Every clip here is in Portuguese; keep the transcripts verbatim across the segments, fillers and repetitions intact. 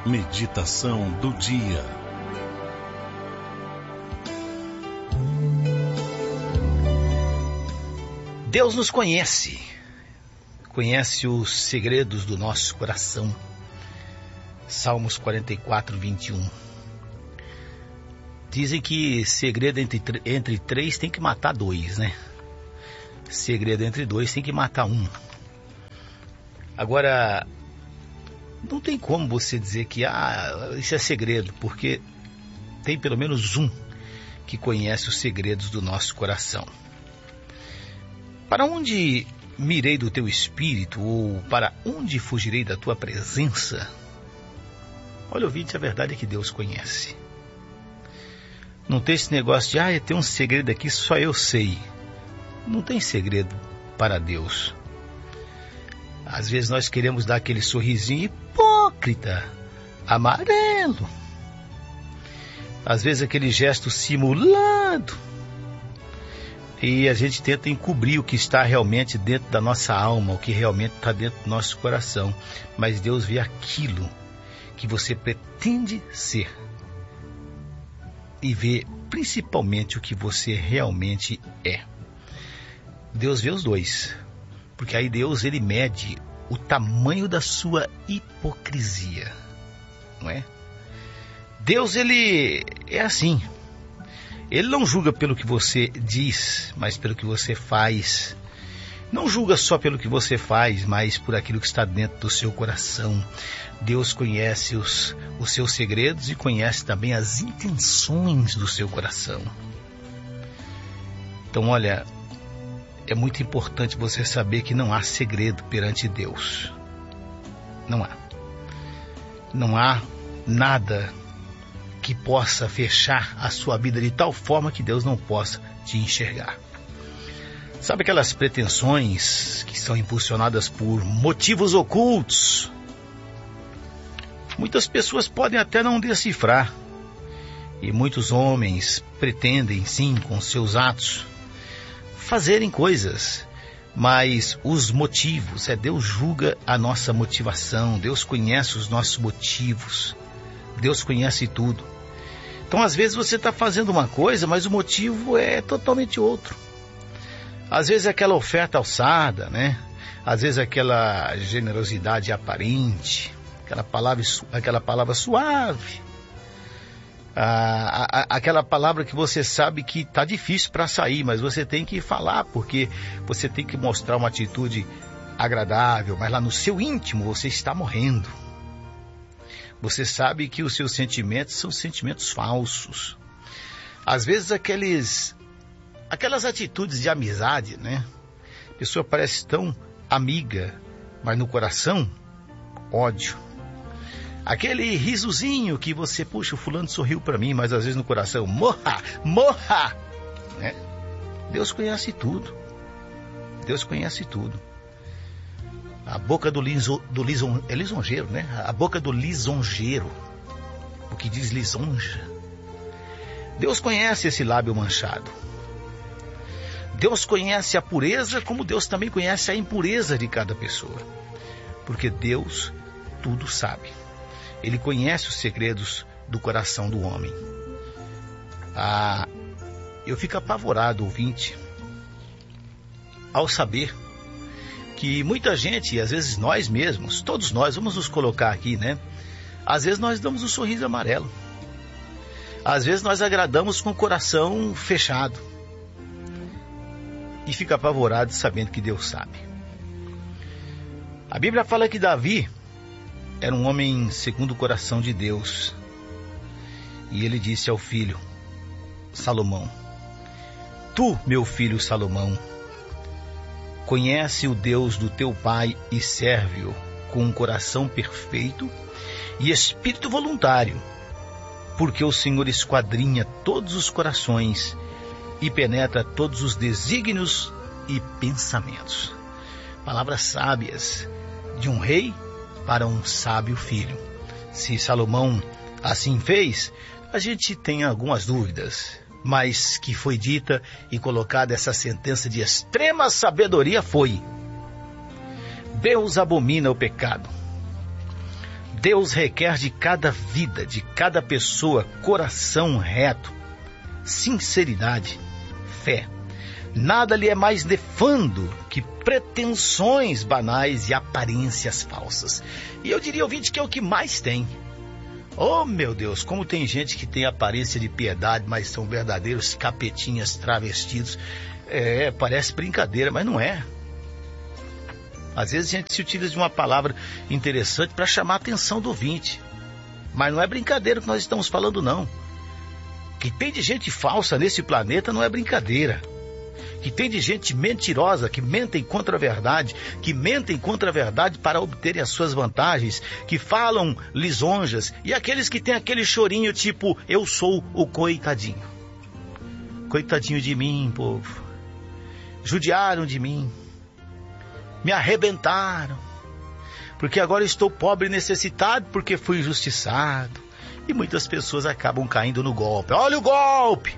Meditação do dia. Deus nos conhece, conhece os segredos do nosso coração. Salmos quarenta e quatro, vinte e um. Dizem que segredo entre, entre três tem que matar dois, né? Segredo entre dois tem que matar um. Agora, não tem como você dizer que ah, isso é segredo, porque tem pelo menos um que conhece os segredos do nosso coração. Para onde mirei do teu espírito, ou para onde fugirei da tua presença? Olha, ouvinte, a verdade é que Deus conhece. Não tem esse negócio de, ah, tem um segredo aqui, só eu sei. Não tem segredo para Deus. Às vezes nós queremos dar aquele sorrisinho hipócrita, amarelo. Às vezes aquele gesto simulado. E a gente tenta encobrir o que está realmente dentro da nossa alma, o que realmente está dentro do nosso coração. Mas Deus vê aquilo que você pretende ser. E vê principalmente o que você realmente é. Deus vê os dois. Porque aí Deus, ele mede o tamanho da sua hipocrisia. Não é? Deus, ele é assim. Ele não julga pelo que você diz, mas pelo que você faz. Não julga só pelo que você faz, mas por aquilo que está dentro do seu coração. Deus conhece os, os seus segredos e conhece também as intenções do seu coração. Então, olha, é muito importante você saber que não há segredo perante Deus. Não há. Não há nada que possa fechar a sua vida de tal forma que Deus não possa te enxergar. Sabe aquelas pretensões que são impulsionadas por motivos ocultos? Muitas pessoas podem até não decifrar. E muitos homens pretendem, sim, com seus atos, fazerem coisas. Mas os motivos, é Deus julga a nossa motivação. Deus conhece os nossos motivos. Deus conhece tudo. Então, às vezes você está fazendo uma coisa, mas o motivo é totalmente outro. Às vezes é aquela oferta alçada, né? Às vezes é aquela generosidade aparente, aquela palavra, aquela palavra suave, ah, a, a, aquela palavra que você sabe que está difícil para sair, mas você tem que falar, porque você tem que mostrar uma atitude agradável, mas lá no seu íntimo você está morrendo. Você sabe que os seus sentimentos são sentimentos falsos. Às vezes aqueles... Aquelas atitudes de amizade, né? A pessoa parece tão amiga, mas no coração, ódio. Aquele risozinho que você, puxa, o fulano sorriu para mim, mas às vezes no coração, morra, morra! Né? Deus conhece tudo. Deus conhece tudo. A boca do, liso, do lison, é lisonjeiro, né? A boca do lisonjeiro, o que diz lisonja. Deus conhece esse lábio manchado. Deus conhece a pureza, como Deus também conhece a impureza de cada pessoa. Porque Deus tudo sabe. Ele conhece os segredos do coração do homem. Ah, eu fico apavorado, ouvinte, ao saber que muita gente, e às vezes nós mesmos, todos nós, vamos nos colocar aqui, né? Às vezes nós damos um sorriso amarelo. Às vezes nós agradamos com o coração fechado. E fica apavorado sabendo que Deus sabe. A Bíblia fala que Davi era um homem segundo o coração de Deus. E ele disse ao filho Salomão: Tu, meu filho Salomão, conhece o Deus do teu pai e serve-o com um coração perfeito e espírito voluntário, porque o Senhor esquadrinha todos os corações e penetra todos os desígnios e pensamentos. Palavras sábias de um rei para um sábio filho. Se Salomão assim fez, a gente tem algumas dúvidas, mas que foi dita e colocada essa sentença de extrema sabedoria foi: Deus abomina o pecado. Deus requer de cada vida, de cada pessoa, coração reto, sinceridade, fé. Nada lhe é mais nefando que pretensões banais e aparências falsas. E eu diria, ouvinte, que é o que mais tem. Oh, meu Deus, como tem gente que tem aparência de piedade, mas são verdadeiros capetinhas travestidos. É, parece brincadeira, mas não é. Às vezes a gente se utiliza de uma palavra interessante para chamar a atenção do ouvinte. Mas não é brincadeira que nós estamos falando, não. Que tem de gente falsa nesse planeta não é brincadeira. Que tem de gente mentirosa, que mentem contra a verdade, que mentem contra a verdade para obterem as suas vantagens, que falam lisonjas, e aqueles que têm aquele chorinho tipo, eu sou o coitadinho. Coitadinho de mim, povo. Judiaram de mim. Me arrebentaram, porque agora estou pobre e necessitado, porque fui injustiçado. E muitas pessoas acabam caindo no golpe. Olha o golpe!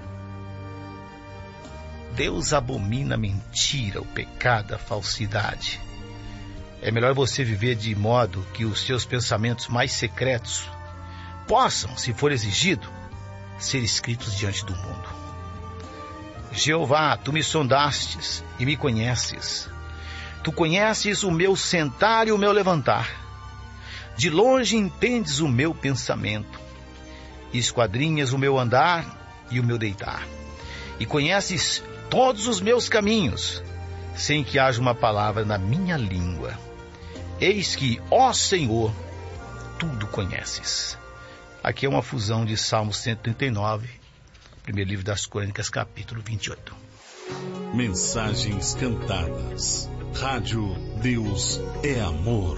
Deus abomina a mentira, o pecado, a falsidade. É melhor você viver de modo que os seus pensamentos mais secretos possam, se for exigido, ser escritos diante do mundo. Jeová, tu me sondastes e me conheces. Tu conheces o meu sentar e o meu levantar. De longe entendes o meu pensamento. Esquadrinhas o meu andar e o meu deitar. E conheces todos os meus caminhos, sem que haja uma palavra na minha língua. Eis que, ó Senhor, tudo conheces. Aqui é uma fusão de Salmo cento e trinta e nove, primeiro livro das Crônicas, capítulo vinte e oito. Mensagens cantadas. Rádio Deus é Amor.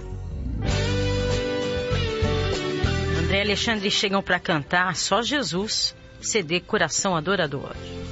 André e Alexandre chegam para cantar Só Jesus, C D Coração Adorador.